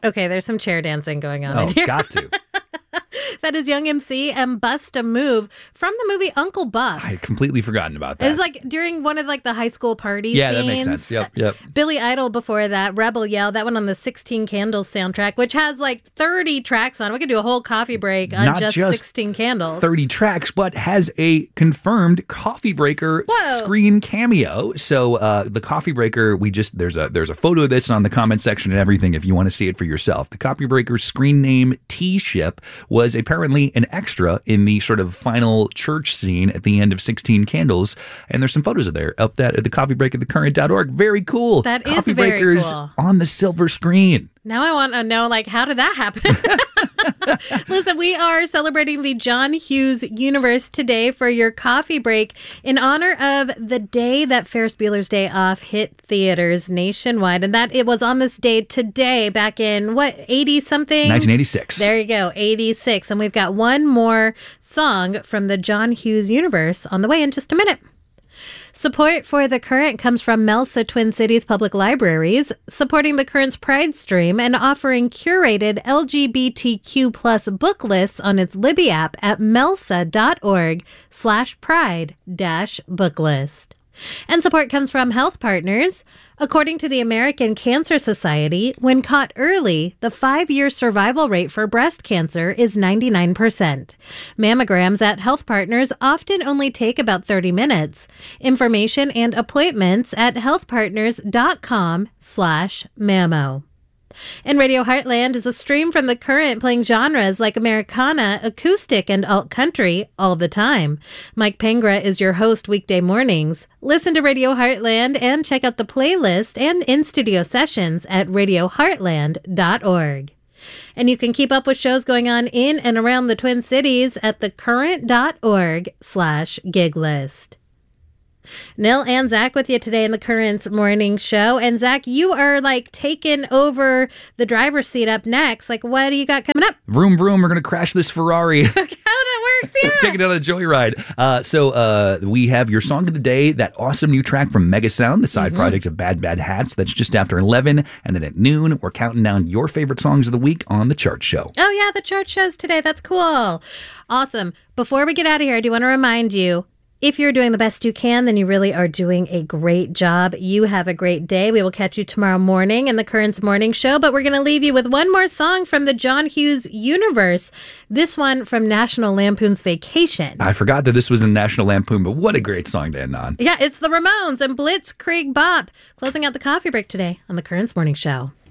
Okay, there's some chair dancing going on Oh, in here. got to. That is Young MC and Bust a Move from the movie Uncle Buck. I had completely forgotten about that. It was like during one of like the high school parties. Yeah, that makes sense. Yep. Billy Idol before that, Rebel Yell, that one on the 16 Candles soundtrack, which has like 30 tracks on it. We could do a whole coffee break on Not just 16 Candles. 30 tracks, but has a confirmed Coffee Breaker screen cameo. So the Coffee Breaker, there's a photo of this on the comment section and everything if you want to see it for yourself. The Coffee Breaker screen name T-Ship was apparently an extra in the sort of final church scene at the end of 16 Candles. And there's some photos of there up that at the Coffee Break at thecurrent.org. Very cool. That Coffee is very Breakers cool. on the silver screen. Now I want to know, like, how did that happen? Listen, we are celebrating the John Hughes universe today for your coffee break in honor of the day that Ferris Bueller's Day Off hit theaters nationwide. And that it was on this day today back in, 80-something? 1986. There you go, 86. And we've got one more song from the John Hughes universe on the way in just a minute. Support for The Current comes from MELSA Twin Cities Public Libraries, supporting The Current's Pride Stream and offering curated LGBTQ plus book lists on its Libby app at melsa.org/pride-booklist. And support comes from Health Partners. According to the American Cancer Society, when caught early, the 5-year survival rate for breast cancer is 99%. Mammograms at Health Partners often only take about 30 minutes. Information and appointments at healthpartners.com/mammo. And Radio Heartland is a stream from The Current playing genres like Americana, acoustic, and alt country all the time. Mike Pengra is your host weekday mornings. Listen to Radio Heartland and check out the playlist and in-studio sessions at radioheartland.org. And you can keep up with shows going on in and around the Twin Cities at thecurrent.org/gig list. Nil and Zach with you today in the Current's morning show. And Zach, you are like taking over the driver's seat up next. Like, what do you got coming up? Vroom, vroom. We're going to crash this Ferrari. How that works, yeah. Take it on a joyride. So we have your song of the day, that awesome new track from Mega Sound, the side project of Bad Bad Hats. That's just after 11. And then at noon, we're counting down your favorite songs of the week on The Chart Show. Oh, yeah, the chart shows today. That's cool. Awesome. Before we get out of here, I do want to remind you, if you're doing the best you can, then you really are doing a great job. You have a great day. We will catch you tomorrow morning in the Current's Morning Show, but we're going to leave you with one more song from the John Hughes universe. This one from National Lampoon's Vacation. I forgot that this was in National Lampoon, but what a great song to end on. Yeah, it's the Ramones and Blitzkrieg Bop closing out the coffee break today on the Current's Morning Show.